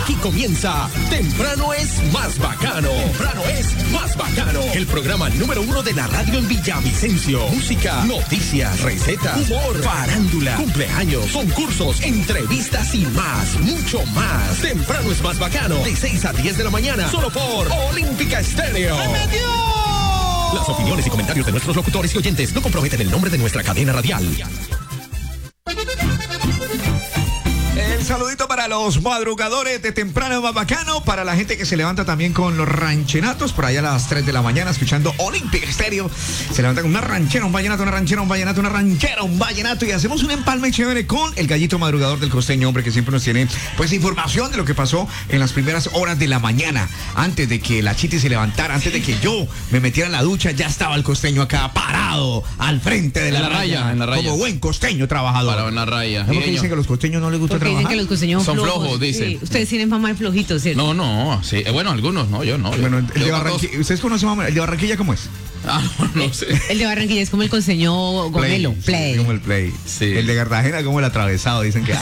Aquí comienza Temprano es más bacano. Temprano es más bacano. El programa número 1 de la radio en Villavicencio. Música, noticias, recetas, humor, farándula, cumpleaños, concursos, entrevistas y más, mucho más. Temprano es más bacano. De 6 a 10 de la mañana. Solo por Olímpica Estéreo. ¡Me metió! Las opiniones y comentarios de nuestros locutores y oyentes no comprometen el nombre de nuestra cadena radial. El saludito para los madrugadores de Temprano más bacano, para la gente que se levanta también con los ranchenatos, por allá a las 3 de la mañana escuchando Olímpica Estéreo. Se levanta con una ranchera, un vallenato, una ranchera, un vallenato, una ranchera, un vallenato, y hacemos un empalme chévere con el gallito madrugador del costeño, hombre, que siempre nos tiene pues información de lo que pasó en las primeras horas de la mañana. Antes de que la Chiti se levantara, antes de que yo me metiera en la ducha, ya estaba el costeño acá parado al frente de la raya, en la raya, como buen costeño trabajador. Parado en la raya. ¿Es porque dicen que a los costeños no les gusta trabajar? Dicen que los costeños son flojos, dicen. Sí, ustedes tienen fama de flojitos, ¿cierto? No, sí. Bueno, algunos no, yo no. Bueno, el de Barranquilla, ¿ustedes conocen el de Barranquilla cómo es? No sé. El de Barranquilla es como el costeño gomelo, play. Sí, como el play. Sí. El de Cartagena como el atravesado, dicen que.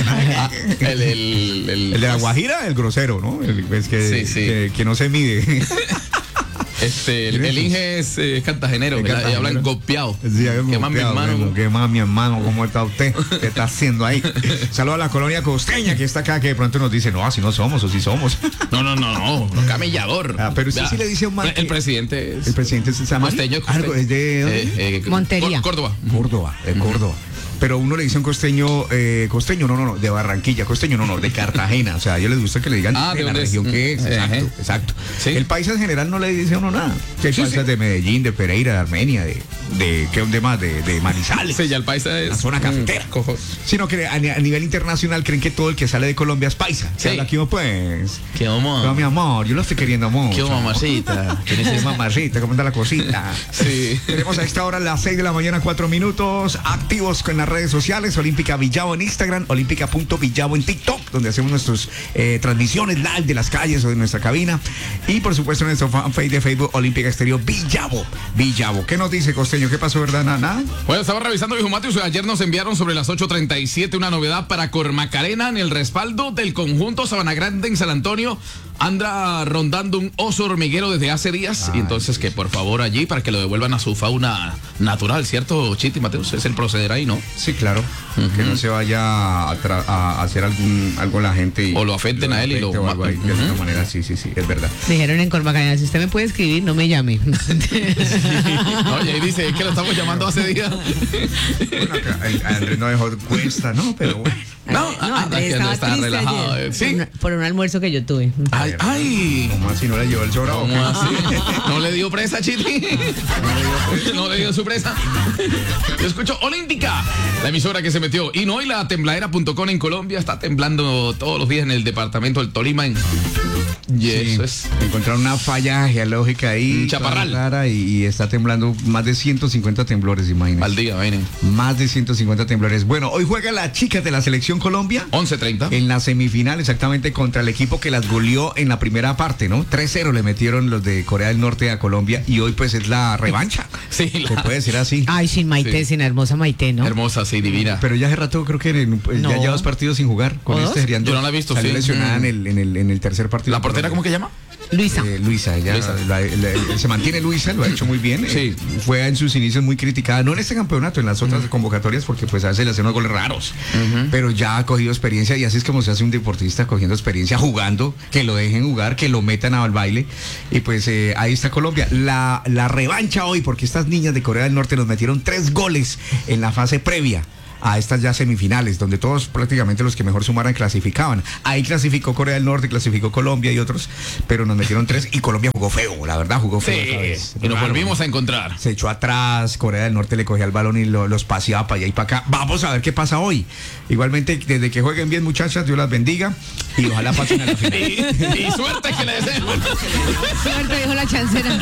El de La Guajira, el grosero, ¿no? Es que, sí. que no se mide. El Inge es cartagenero, y hablan golpeado. Sí, ¿Qué más, mi hermano? ¿Qué más, mi hermano? ¿Cómo está usted? ¿Qué está haciendo ahí? Saludos a la colonia costeña que está acá, que de pronto nos dice, no, así no somos, o sí somos. No, camellador. Pero usted sí le dice a un man. El presidente es. El presidente se llama. Costeño. Es de. Montería. Córdoba. Córdoba. Pero uno le dice un costeño, no, de Barranquilla, costeño, no, de Cartagena. O sea, a ellos les gusta que le digan de la región que es. Exacto. ¿Sí? El país en general no le dice a uno nada. Que hay paisas de Medellín, de Pereira, de Armenia, de Manizales. Sí, ya el paisa es. La zona cafetera. Sino que a nivel internacional creen que todo el que sale de Colombia es paisa. Sí. Aquí pues. ¿Qué amor? No, mi amor, yo lo estoy queriendo mucho. ¿Qué mamacita? ¿Quién es mamacita? ¿Cómo está la cosita? Sí. Tenemos a esta hora las 6 de la mañana, 4 minutos, activos con las redes sociales, Olímpica Villavo en Instagram, olímpica.villavo en TikTok, donde hacemos nuestras transmisiones live de las calles o de nuestra cabina, y por supuesto en nuestro fanpage de Facebook, Olímpica Estéreo Villavo. ¿Qué nos dice, costeño? ¿Qué pasó, verdad? Nada. Bueno, estaba revisando, hijo Matius, ayer nos enviaron sobre las 8:37 una novedad para Cormacarena en el respaldo del conjunto Sabana Grande en San Antonio. Anda rondando un oso hormiguero desde hace días, y entonces que por favor allí para que lo devuelvan a su fauna natural, ¿cierto, Chiti, Mateus? Es el proceder ahí, ¿no? Sí, claro. Que no se vaya a hacer algo la gente. O lo afecten a él y lo maten. De alguna manera, sí, es verdad. Dijeron en Cormacarena, si usted me puede escribir, no me llame. Oye, ahí dice, es que lo estamos llamando hace días. Bueno, Andrés no dejó cuesta, ¿no? Pero bueno. No, Andrés estaba relajado. Sí. Por un almuerzo que yo tuve. Ay. ¿Cómo así no le llevó el sobrado? ¿Cómo así? ¿No le dio presa, Chiti? ¿No le dio su presa? Yo escucho Olímpica, la emisora que se metió. Y no, y la tembladera.com en Colombia está temblando todos los días en el departamento del Tolima. Y eso es. Encontraron una falla geológica ahí. Un chaparral. Y está temblando más de 150 temblores, imagínense. Al día, vienen. Más de 150 temblores. Bueno, hoy juega la chica de la selección Colombia. 11:30. En la semifinal, exactamente, contra el equipo que las goleó en la primera parte, ¿no? 3-0 le metieron los de Corea del Norte a Colombia, y hoy pues es la revancha. Sí, se puede decir así. Ay, sin Maite, sin hermosa Maite, ¿no? Hermosa, sí, divina. Pero ya hace rato creo que ya lleva 2 partidos sin jugar. Con serían 2. Yo no la he visto, salió sí. lesionada en el tercer partido. ¿La portera cómo que llama? Luisa. Luisa, se mantiene Luisa, lo ha hecho muy bien. Sí. Fue en sus inicios muy criticada, no en este campeonato, en las otras convocatorias, porque pues a veces le hacen unos goles raros. Pero ya ha cogido experiencia, y así es como se hace un deportista, cogiendo experiencia, jugando, que lo dejen jugar, que lo metan al baile. Y pues ahí está Colombia. La revancha hoy, porque estas niñas de Corea del Norte nos metieron 3 goles en la fase previa a estas ya semifinales, donde todos prácticamente los que mejor sumaran clasificaban. Ahí clasificó Corea del Norte, clasificó Colombia y otros, pero nos metieron 3, y Colombia jugó feo, la verdad, jugó feo. Sí, y nos volvimos a encontrar. Se echó atrás, Corea del Norte le cogía el balón y los paseaba para allá y para acá. Vamos a ver qué pasa hoy. Igualmente, desde que jueguen bien, muchachas, Dios las bendiga, y ojalá pasen a la final. y suerte que le deseo. Suerte, dijo la chancera.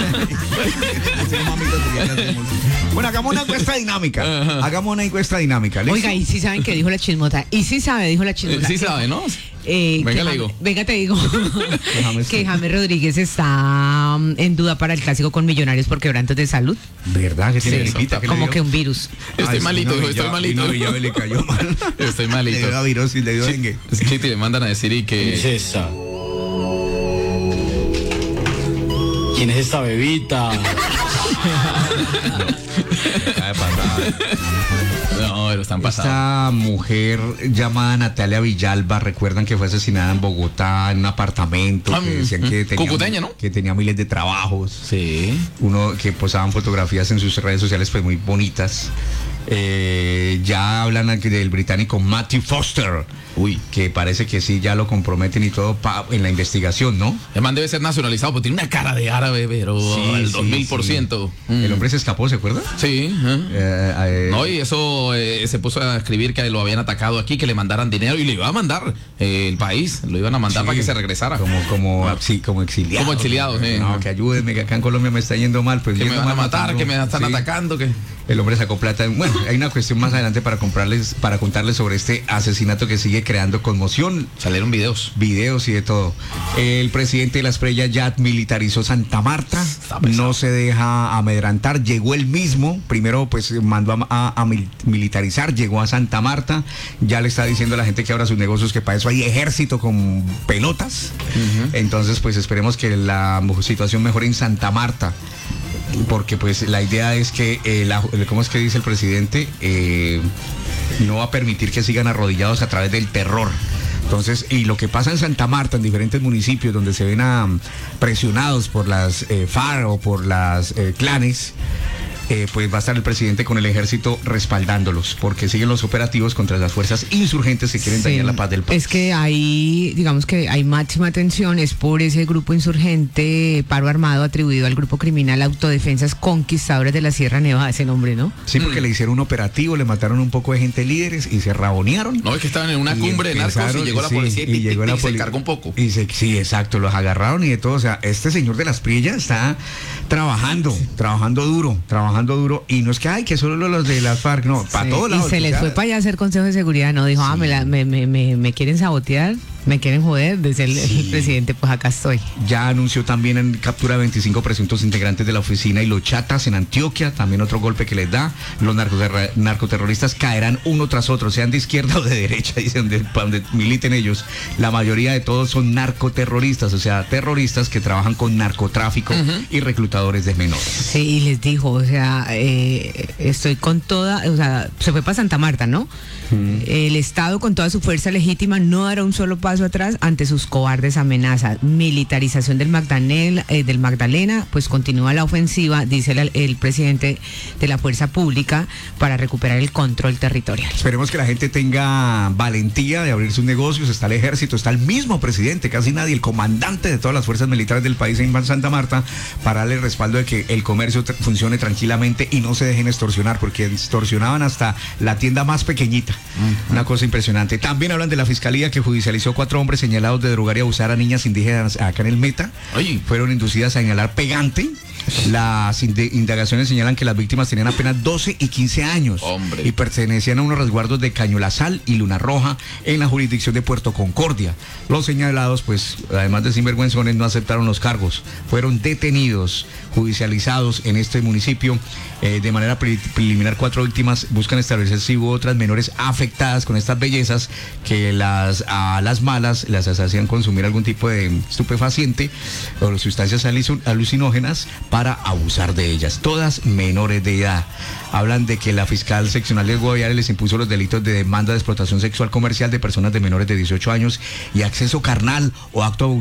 Bueno, hagamos una encuesta dinámica. ¿Listo? Oiga, y sí saben que dijo la chismota. Y sí sabe, dijo la chismota. Sí sabe, ¿no? Venga, te digo que James Rodríguez está en duda para el clásico con Millonarios por quebrantos de salud. ¿Verdad? Que tiene gripita, como que un virus. Estoy malito. Ya me le cayó mal. Estoy malito. Le dio virosis, le dio dengue. Chiti, le mandan a decir y que... ¿Quién es esa? ¿Quién es esta bebita? No, pero están pasando. Esta mujer llamada Natalia Villalba, recuerdan que fue asesinada en Bogotá en un apartamento, que decían que tenía, cucuteña, ¿no? Que tenía miles de trabajos. Sí. Uno que posaban fotografías en sus redes sociales pues muy bonitas. Ya hablan del británico Matthew Foster. Uy, que parece que sí, ya lo comprometen y todo en la investigación, ¿no? El man debe ser nacionalizado, porque tiene una cara de árabe, pero al 2000%. El hombre se escapó, ¿se acuerda? Sí. No, y eso se puso a escribir que lo habían atacado aquí, que le mandaran dinero y le iba a mandar el país, lo iban a mandar para que se regresara. Como exiliado. Como exiliado, sí. No, que ayúdenme, que acá en Colombia me está yendo mal. Pues que me van a matar, que me están atacando, que... El hombre sacó plata. Bueno, hay una cuestión más adelante para contarles sobre este asesinato que sigue creando conmoción. Salieron videos y de todo. El presidente de la Espriella ya militarizó Santa Marta. No se deja amedrantar. Llegó él mismo. Primero, pues mandó a militarizar. Llegó a Santa Marta. Ya le está diciendo a la gente que abra sus negocios, que para eso hay ejército con pelotas. Entonces, pues esperemos que la situación mejore en Santa Marta. Porque pues la idea es que, ¿cómo es que dice el presidente? No va a permitir que sigan arrodillados a través del terror. Entonces, y lo que pasa en Santa Marta, en diferentes municipios donde se ven presionados por las FARC o por las clanes, pues va a estar el presidente con el ejército respaldándolos, porque siguen los operativos contra las fuerzas insurgentes que quieren dañar la paz del país. Es que digamos que hay máxima atención, es por ese grupo insurgente, paro armado atribuido al grupo criminal Autodefensas Conquistadores de la Sierra Nevada, ese nombre, ¿no? Sí, porque le hicieron un operativo, le mataron un poco de gente líderes y se rabonearon. No, es que estaban en una cumbre de narcos y llegó la policía y se cargó un poco. Sí, exacto, los agarraron y de todo. O sea, este señor de la Espriella está trabajando duro, y no es que solo los de las FARC, no, para todos lados. Y se les fue para allá a hacer consejo de seguridad, no dijo, me quieren sabotear, me quieren joder, desde el presidente, pues acá estoy. Ya anunció también en captura 25 presuntos integrantes de la oficina y los chatas en Antioquia, también otro golpe que les da. Los narcoterroristas caerán uno tras otro, sean de izquierda o de derecha, dicen, donde militen ellos. La mayoría de todos son narcoterroristas, o sea, terroristas que trabajan con narcotráfico y reclutadores de menores. Sí, y les dijo, o sea, estoy con toda, o sea, se fue para Santa Marta, ¿no? El Estado con toda su fuerza legítima no dará un solo paso atrás ante sus cobardes amenazas. Militarización del Magdalena, pues continúa la ofensiva, dice el presidente de la Fuerza Pública, para recuperar el control territorial. Esperemos que la gente tenga valentía de abrir sus negocios. Está el ejército, está el mismo presidente, casi nadie, el comandante de todas las fuerzas militares del país en Santa Marta, para darle el respaldo de que el comercio funcione tranquilamente y no se dejen extorsionar, porque extorsionaban hasta la tienda más pequeñita. Una cosa impresionante. También hablan de la fiscalía que judicializó 4 hombres señalados de drogar y abusar a niñas indígenas acá en el Meta. Fueron inducidas a inhalar pegante. Las indagaciones señalan que las víctimas tenían apenas 12 y 15 años. Y pertenecían a unos resguardos de Caño La Sal y Luna Roja en la jurisdicción de Puerto Concordia. Los señalados, pues, además de sinvergüenzones, no aceptaron los cargos. Fueron detenidos, judicializados en este municipio. De manera preliminar, 4 víctimas buscan establecer si hubo otras menores afectadas con estas bellezas que a las malas las hacían consumir algún tipo de estupefaciente o sustancias alucinógenas para abusar de ellas, todas menores de edad. Hablan de que la fiscal seccional de Guaviare les impuso los delitos de demanda de explotación sexual comercial de personas de menores de 18 años y acceso carnal o acto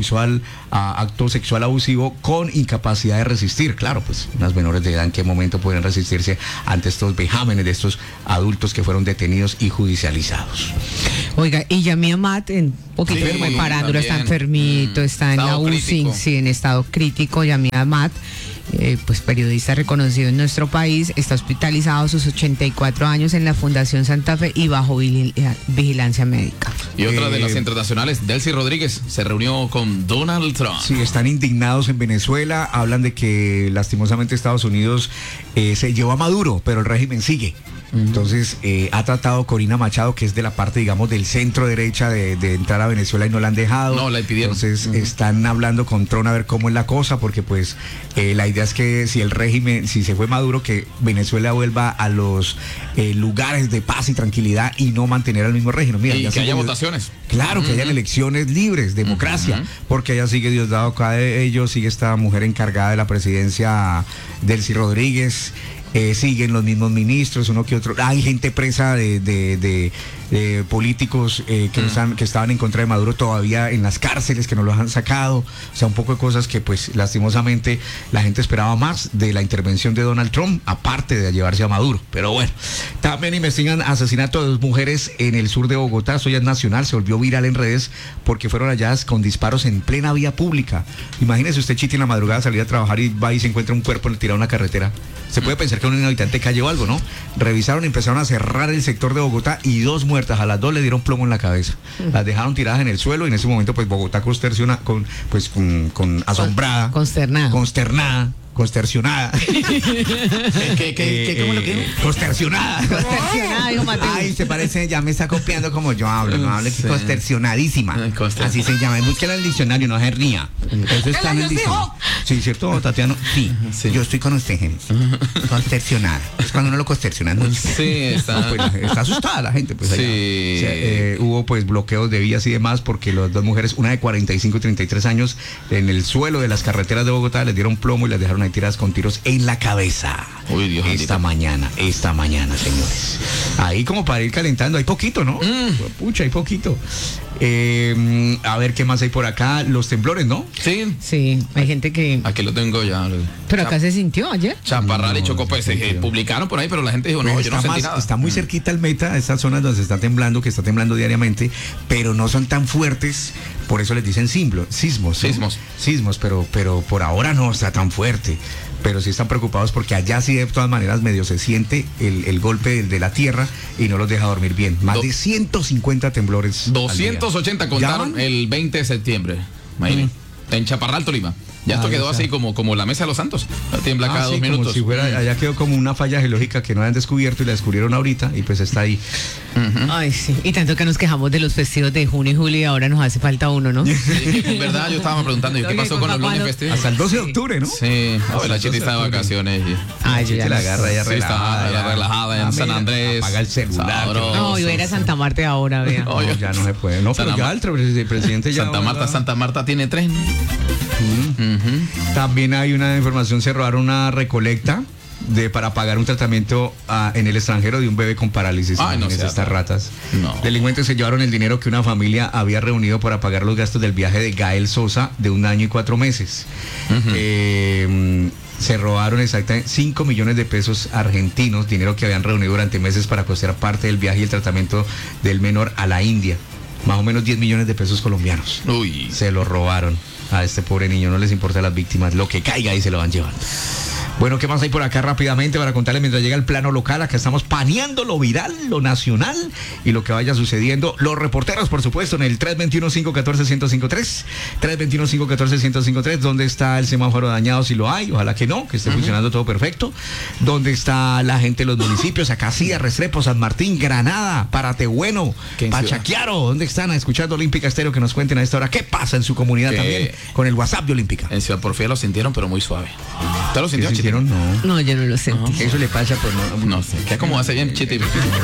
sexual abusivo con incapacidad de resistir. Claro, pues las menores de edad, ¿en qué momento pueden resistirse ante estos vejámenes de estos adultos que fueron detenidos y judicializados? Oiga, y Yamí Amat, en poquito de parándula, está enfermito, está en la UCI, sí, en estado crítico. Yamí Amat, pues periodista reconocido en nuestro país, está hospitalizado a sus 84 años en la Fundación Santa Fe y bajo vigilancia médica. Y otra de las internacionales, Delcy Rodríguez, se reunió con Donald Trump. Sí, están indignados en Venezuela, hablan de que lastimosamente Estados Unidos se llevó a Maduro, pero el régimen sigue. Entonces, ha tratado Corina Machado, que es de la parte, digamos, del centro derecha de entrar a Venezuela y no la han dejado. No, la impidieron. Entonces, están hablando con Trump a ver cómo es la cosa, porque pues la idea es que si el régimen, si se fue Maduro, que Venezuela vuelva a los lugares de paz y tranquilidad y no mantener al mismo régimen. Mira, y que haya votaciones. Claro, que hayan elecciones libres, democracia, porque allá sigue Diosdado Cabello, sigue esta mujer encargada de la presidencia, Delcy Rodríguez, siguen los mismos ministros, uno que otro. Hay gente presa de políticos que estaban en contra de Maduro todavía en las cárceles, que no los han sacado. O sea, un poco de cosas que pues lastimosamente la gente esperaba más de la intervención de Donald Trump, aparte de llevarse a Maduro. Pero bueno, también investigan asesinato de 2 mujeres en el sur de Bogotá. Eso ya es nacional, se volvió viral en redes porque fueron halladas con disparos en plena vía pública. Imagínese usted, Chiti, en la madrugada salir a trabajar y va y se encuentra un cuerpo tirado en una carretera. Se puede pensar que un habitante calle o algo, ¿no? Revisaron, empezaron a cerrar el sector de Bogotá y 2 muertas, a las 2 le dieron plomo en la cabeza. Las dejaron tiradas en el suelo y en ese momento pues Bogotá asombrada, consternada. Constersionada. ¿Cómo lo que? Constersionada. Constersionada, dijo Mateo. Ay, se parece, ya me está copiando como yo hablo, no hable, Sí. Constersionadísima. Así se llama. Búsquela en el diccionario, no se ría. Eso está en el diccionario. Sí, ¿cierto, Tatiana? Sí. Yo estoy con usted, gente. Constersionada. Es cuando uno lo constersiona mucho. Sí, está. No, pues, está asustada la gente, pues. Sí. Allá. O sea, hubo pues bloqueos de vías y demás porque las 2 mujeres, una de 45 y 33 años, en el suelo de las carreteras de Bogotá les dieron plomo y las dejaron ahí tiradas con tiros en la cabeza. Uy, Dios esta mañana, señores. Ahí como para ir calentando, hay poquito, ¿no? Pucha, hay poquito. A ver qué más hay por acá. Los temblores, ¿no? Sí. Sí, hay gente que... Aquí lo tengo ya. Pero acá se sintió ayer. Chaparral y Chocó, pues publicaron por ahí, pero la gente dijo, no, Pues yo no sentí nada. está muy cerquita el Meta, estas zonas donde se está temblando, que está temblando diariamente, pero no son tan fuertes, por eso les dicen sismos. ¿no? Sismos, pero por ahora no está tan fuerte. Pero sí están preocupados porque allá sí de todas maneras medio se siente el golpe de la tierra y no los deja dormir bien. Más de 150 temblores. 280 contaron ¿Ya? el 20 de septiembre. Imagínate. En Chaparral, Tolima. Ya esto quedó así como la mesa de los santos. Tiembla cada 2 minutos. Como si fuera, allá quedó como una falla geológica que no habían descubierto y la descubrieron ahorita y pues está ahí. Ay, sí. Y tanto que nos quejamos de los festivos de junio y julio y ahora nos hace falta uno, ¿no? Sí, es verdad, yo estaba preguntando, ¿qué pasó con los lunes festivos? Hasta el 12 de octubre, ¿no? Sí, la Chiti está de vacaciones. Ay, yo ya la agarra ya Sí, relajada. está relajada en San Andrés. Apaga el celular. Sabroso. No, yo era Santa Marta ahora, vea. No, ya no se puede. No, pero ya el presidente ya... Santa Marta tiene 3. También hay una información, se robaron una recolecta para pagar un tratamiento en el extranjero de un bebé con parálisis. Ay, no estas sea, ratas. no. Delincuentes se llevaron el dinero que una familia había reunido para pagar los gastos del viaje de Gael Sosa de 1 año y 4 meses. Se robaron exactamente 5 millones de pesos argentinos, dinero que habían reunido durante meses para costear parte del viaje y el tratamiento del menor a la India. Más o menos 10 millones de pesos colombianos. Uy. Se lo robaron a este pobre niño, no les importa a las víctimas, lo que caiga ahí se lo van llevando. Bueno, ¿qué más hay por acá rápidamente para contarles mientras llega el plano local? Acá estamos paneando lo viral, lo nacional y lo que vaya sucediendo. Los reporteros, por supuesto, en el 321-514-1053. 321-514-1053. ¿Dónde está el semáforo dañado? Si lo hay, ojalá que no, que esté funcionando todo perfecto. ¿Dónde está la gente de los municipios? Acá sí, Restrepo, San Martín, Granada, Paratebueno, Pachaquiaro. ¿Dónde están escuchando Olímpica Estéreo? Que nos cuenten a esta hora qué pasa en su comunidad también con el WhatsApp de Olímpica. En Ciudad Porfía lo sintieron, pero muy suave. ¿Usted lo sintió, Chiti? No. No, yo no lo sentí. Eso le pasa por No sé. ¿Qué como hace bien, Chiti?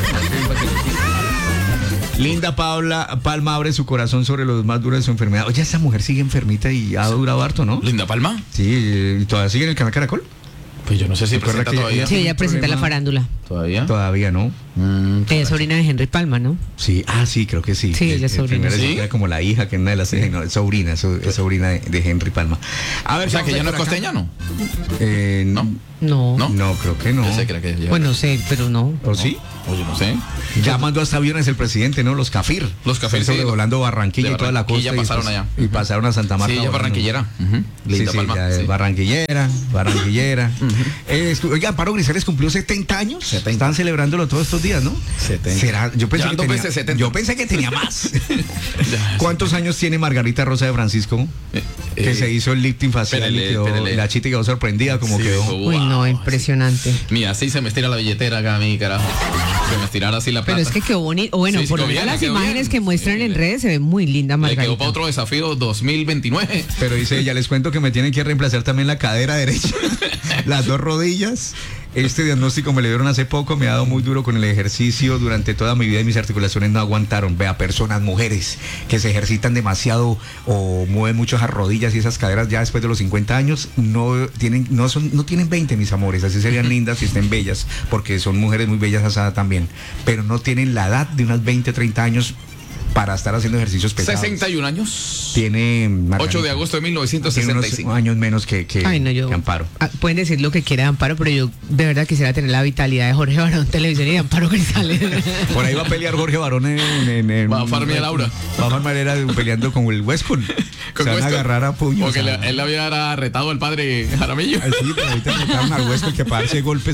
Linda Palma abre su corazón sobre los más duros de su enfermedad. Oye, esa mujer sigue enfermita y ha durado harto, ¿no? Linda Palma. Sí, ¿y todavía sigue en el canal Caracol? Pues yo no sé si ¿Recuerda presenta que todavía. Sí, ella presenta la farándula. ¿Todavía? Todavía no. Ella es sobrina de Henry Palma, ¿no? Sí, sí, creo que sí. Sí, ella es sobrina. Primero ¿Sí? era como la hija, que una de las hijas, no, es sobrina, es sobrina de Henry Palma. A ver, O sea, que ya no es costeña, ¿no? no. No. ¿No? No, creo que no. Yo sé que era que ya- Bueno, sé, pero no. ¿O sí? Oye, no sé. Ya mandó hasta aviones el presidente, ¿no? Los Cafir. Los Cafir, sí. Sobrevolando Barranquilla De y toda la costa. Barranquilla pasaron después- allá. Y pasaron a Santa Marta. Sí, ella es volando. barranquillera. Linda Sí, Palma. ya es Sí. barranquillera. Oiga, Amparo Grisales cumplió 70 años. 70. Están celebrándolo todos estos días, ¿no? 70. ¿Será? Yo pensé, Ya que dos tenía, veces 70. yo pensé que tenía más. Ya, ¿Cuántos años tiene Margarita Rosa de Francisco? Que se hizo el lifting facial y espérele, quedó, espérele. la chita quedó sorprendida como Sí, quedó. dijo, Uy, wow. No, impresionante. Mira, así se me estira la billetera acá a mí, carajo. Se me estirara así la plata. Pero es que quedó bonito. Bueno, Sí, por quedó lo bien, menos las quedó imágenes bien. que muestran en redes se ve muy linda, Le Margarita. quedó para otro desafío 2029. Pero dice ella, les cuento que me tienen que reemplazar también la cadera derecha, las dos rodillas. Este diagnóstico me lo dieron hace poco, me ha dado muy duro con el ejercicio durante toda mi vida y mis articulaciones no aguantaron. Vea, personas, mujeres que se ejercitan demasiado o mueven mucho esas rodillas y esas caderas ya después de los 50 años, no tienen 20, mis amores, así serían lindas y estén bellas, porque son mujeres muy bellas asadas también, pero no tienen la edad de unas 20, 30 años para estar haciendo ejercicios pesados. 61 años. Tiene 8 de agosto de tiene 1965. unos años menos que Ay, no, yo. que Amparo. Pueden decir lo que quieran, Amparo, pero yo de verdad quisiera tener la vitalidad de Jorge Barón Televisión y de Amparo Grisales. Por ahí va a pelear Jorge Barón en Va a farmear a Laura. Va a farmear peleando con el Westcott. Se van a Westcott. agarrar a puños. Porque él le había retado al padre Jaramillo. Sí, pero ahorita metaron al Westcott que parece golpes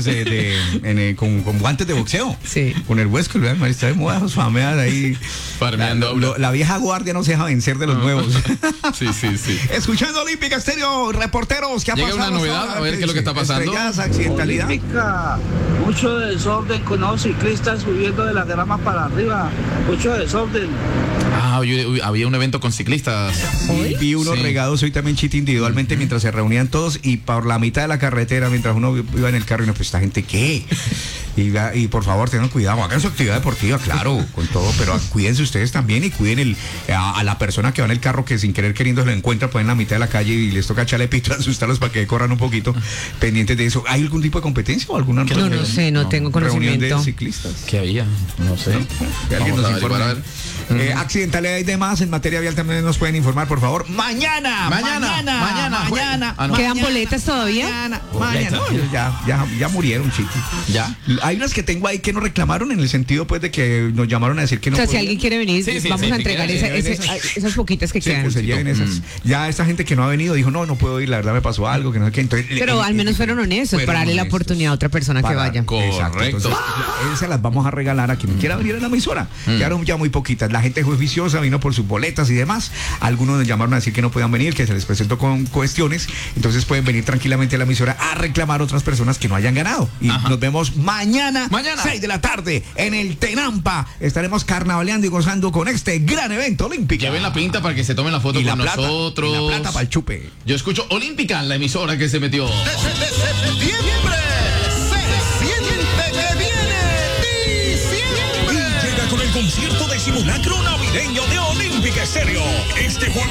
con guantes de boxeo. Sí. Con el Westcott, vean, está de moda, sus fameas ahí. Farmeando. La vieja guardia no se deja vencer de los nuevos. Sí. Escuchando Olímpica Estéreo, reporteros, ¿qué ha Llega pasado? una novedad, a ver qué es lo que está pasando. Estrelladas, accidentalidad. Olímpica, mucho desorden con los ciclistas subiendo de la grama para arriba, mucho desorden. Hoy había un evento con ciclistas. Vi unos Sí. regados hoy también, Chita, individualmente mientras se reunían todos y por la mitad de la carretera, mientras uno iba en el carro y no, pues esta gente, ¿qué? Y por favor, tengan cuidado, hagan su actividad deportiva, claro, con todo, pero cuídense ustedes también y cuiden a la persona que va en el carro que sin querer queriendo se lo encuentra pues en la mitad de la calle y les toca echarle pito, asustarlos para que corran un poquito, pendientes de eso. ¿Hay algún tipo de competencia o alguna No sé, no tengo reunión conocimiento. de ciclistas? ¿Qué había? No sé. Que alguien Vamos nos a averiguar, informe. a ver. Accidentalidad y demás en materia vial también nos pueden informar, por favor. Mañana. Ah, no. ¿Quedan boletas todavía? Mañana. No, ya murieron, Chiti. Ya. Hay unas que tengo ahí que nos reclamaron en el sentido pues de que nos llamaron a decir que no O sea, si podían. alguien quiere venir, Sí, vamos sí, a si entregar quieren, esas poquitas que Sí, quedan. pues se lleven esas. Ya esta gente que no ha venido dijo, no puedo ir, la verdad me pasó algo, que no sé qué. Entonces, Pero al menos fueron honestos para darle la oportunidad a otra persona que vaya. Exacto. Entonces, esas las vamos a regalar a quien quiera venir a la emisora. Quedaron ya muy poquitas. La gente fue juiciosa, vino por sus boletas y demás. Algunos nos llamaron a decir que no podían venir, que se les presentó con cuestiones. Entonces pueden venir tranquilamente a la emisora a reclamar a otras personas que no hayan ganado. Y nos vemos mañana, 6 de la tarde, en el Tenampa. Estaremos carnavaleando y gozando con este gran evento olímpico. Lleven la pinta para que se tomen la foto Y con la plata, nosotros. y la plata para el chupe. Yo escucho Olímpica, la emisora que se metió. Desde septiembre se siente que viene diciembre. Y llega con el concierto de simulacro navideño de Olímpica Estéreo. Este jueves